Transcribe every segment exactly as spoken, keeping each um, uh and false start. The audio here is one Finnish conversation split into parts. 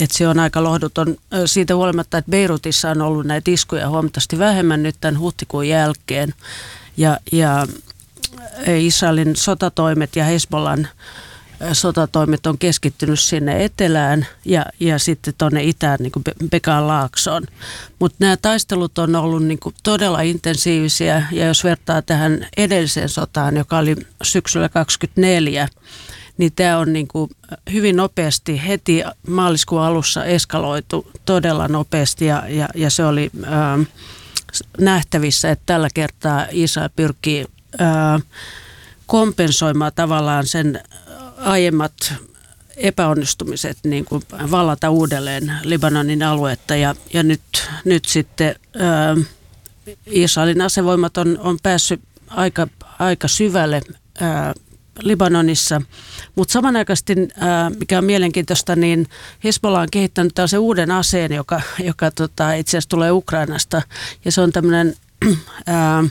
että se on aika lohduton siitä huolimatta, että Beirutissa on ollut näitä iskuja huomattavasti vähemmän nyt tämän huhtikuun jälkeen. Ja, ja Israelin sotatoimet ja Hezbollan sotatoimet on keskittynyt sinne etelään ja, ja sitten tuonne itään niin kuin Bekaan laaksoon. Mutta nämä taistelut on ollut niin kuin todella intensiivisiä ja jos vertaa tähän edelliseen sotaan, joka oli syksyllä kaksikymmentäneljä, niin tämä on niin kuin hyvin nopeasti heti maaliskuun alussa eskaloitu todella nopeasti ja, ja, ja se oli ää, nähtävissä, että tällä kertaa Israel pyrkii ää, kompensoimaan tavallaan sen aiemmat epäonnistumiset niin kuin vallata uudelleen Libanonin aluetta ja, ja nyt, nyt sitten ää, Israelin asevoimat on, on päässyt aika, aika syvälle ää, Libanonissa, mutta samanaikaisesti, ää, mikä on mielenkiintoista, niin Hezbollah on kehittänyt tällaisen uuden aseen, joka, joka tota, itse asiassa tulee Ukrainasta ja se on tämmöinen ää,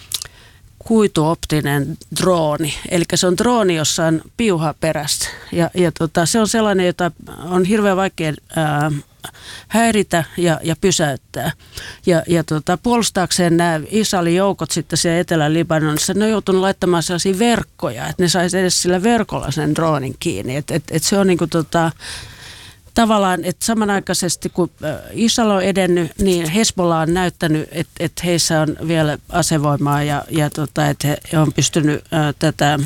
kuituoptinen drooni. Eli se on drooni, jossa on piuha perässä. Ja, ja tota, se on sellainen, jota on hirveän vaikea ää, häiritä ja, ja pysäyttää. Ja, ja tota, puolustaakseen nämä Israelin joukot sitten siellä Etelä-Libanonissa, ne on joutunut laittamaan sellaisia verkkoja, että ne saisi edes sillä verkolla sen droonin kiinni. Että et, et se on niinku tota, tavallaan, että samanaikaisesti kun Israel on edennyt, niin Hezbollah on näyttänyt, että, että heissä on vielä asevoimaa ja, ja tota, että he on pystynyt ää, tätä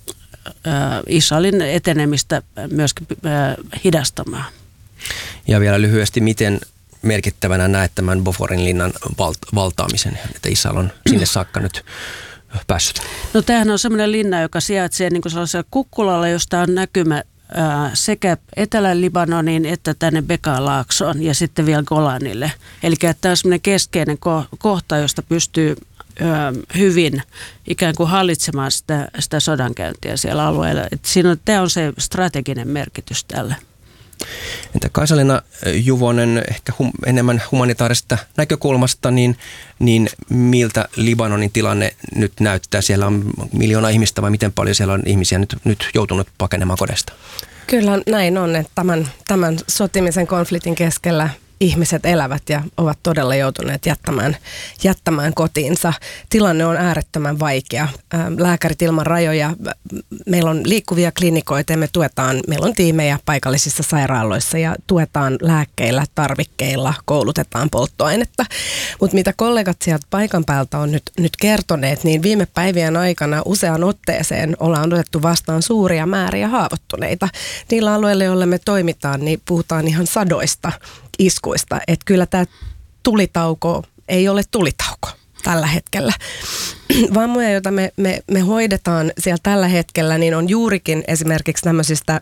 ää, Israelin etenemistä myöskin ää, hidastamaan. Ja vielä lyhyesti, miten merkittävänä näet tämän Boforin linnan val- valtaamisen, että Israel on sinne saakka nyt päässyt? No tämähän on semmoinen linna, joka sijaitsee niin kuin sellaisella kukkulalla, josta on näkymä ää, sekä Etelä-Libanoniin että tänne Bekaan laaksoon ja sitten vielä Golanille. Eli tämä on semmoinen keskeinen ko- kohta, josta pystyy ää, hyvin ikään kuin hallitsemaan sitä, sitä sodankäyntiä siellä alueella. Et siinä on, tämä on se strateginen merkitys tällä. Entä Kaisa-Leena Juvonen, ehkä hum, enemmän humanitaarisesta näkökulmasta, niin, niin miltä Libanonin tilanne nyt näyttää? Siellä on miljoona ihmistä vai miten paljon siellä on ihmisiä nyt, nyt joutunut pakenemaan kodesta? Kyllä näin on, että tämän, tämän sotimisen konfliktin keskellä ihmiset elävät ja ovat todella joutuneet jättämään, jättämään kotiinsa. Tilanne on äärettömän vaikea. Lääkärit ilman rajoja, meillä on liikkuvia klinikoita ja me tuetaan, meillä on tiimejä paikallisissa sairaaloissa ja tuetaan lääkkeillä, tarvikkeilla, koulutetaan polttoainetta. Mutta mitä kollegat sieltä paikan päältä on nyt, nyt kertoneet, niin viime päivien aikana useaan otteeseen ollaan otettu vastaan suuria määriä haavoittuneita. Niillä alueilla, joilla me toimitaan, niin puhutaan ihan sadoista iskuista, että kyllä tämä tulitauko ei ole tulitauko tällä hetkellä. Vammoja, joita me, me, me hoidetaan siellä tällä hetkellä, niin on juurikin esimerkiksi tämmöisistä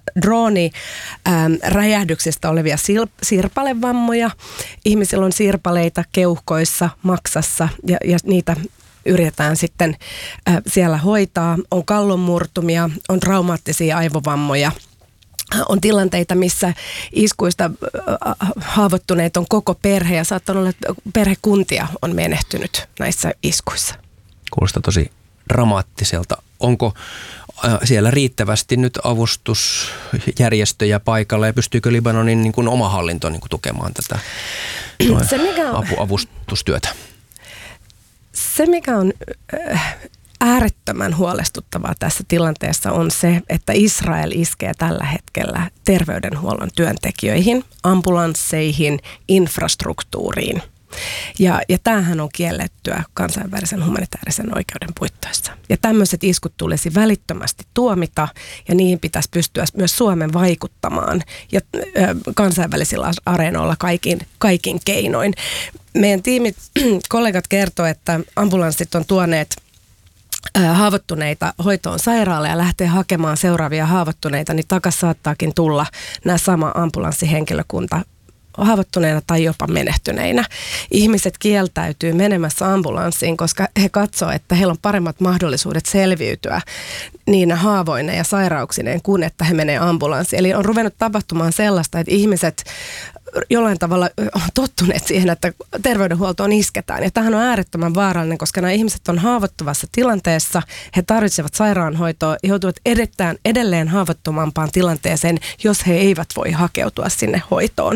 drooniräjähdyksistä olevia sil- sirpalevammoja. Ihmisillä on sirpaleita keuhkoissa, maksassa ja, ja niitä yritetään sitten äh, siellä hoitaa. On kallonmurtumia, on traumaattisia aivovammoja. On tilanteita, missä iskuista haavoittuneet on koko perhe ja saattaa olla, että perhekuntia on menehtynyt näissä iskuissa. Kuulostaa tosi dramaattiselta. Onko siellä riittävästi nyt avustusjärjestöjä paikalla ja pystyykö Libanonin niin kuin oma hallinto niin kuin tukemaan tätä Se, mikä on, apu, avustustyötä? Se, mikä on äärettömän huolestuttavaa tässä tilanteessa on se, että Israel iskee tällä hetkellä terveydenhuollon työntekijöihin, ambulansseihin, infrastruktuuriin. Ja, ja tämähän on kiellettyä kansainvälisen humanitaarisen oikeuden puitteissa. Ja tämmöiset iskut tulisi välittömästi tuomita ja niihin pitäisi pystyä myös Suomen vaikuttamaan ja ö, kansainvälisillä areenoilla kaikin, kaikin keinoin. Meidän tiimit, kollegat kertoo, että ambulanssit on tuoneet haavoittuneita hoitoon sairaalaan ja lähtee hakemaan seuraavia haavoittuneita, niin takas saattaakin tulla nämä sama ambulanssihenkilökunta haavoittuneina tai jopa menehtyneinä. Ihmiset kieltäytyy menemässä ambulanssiin, koska he katsoo, että heillä on paremmat mahdollisuudet selviytyä niinä haavoina ja sairauksineen, kuin että he menee ambulanssiin. Eli on ruvennut tapahtumaan sellaista, että ihmiset jollain tavalla on tottuneet siihen, että terveydenhuoltoon isketään. Ja tämähän on äärettömän vaarallinen, koska nämä ihmiset on haavoittuvassa tilanteessa, he tarvitsevat sairaanhoitoa ja joutuvat edetään edelleen haavoittuvampaan tilanteeseen, jos he eivät voi hakeutua sinne hoitoon.